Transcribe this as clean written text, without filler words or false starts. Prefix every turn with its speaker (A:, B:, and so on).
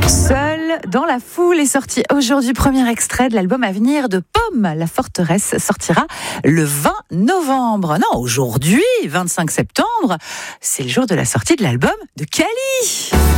A: Seul dans la foule est sorti aujourd'hui premier extrait de l'album à venir de Pomme. La Forteresse sortira le 20 novembre. Non, aujourd'hui, 25 septembre, c'est le jour de la sortie de l'album de Kali.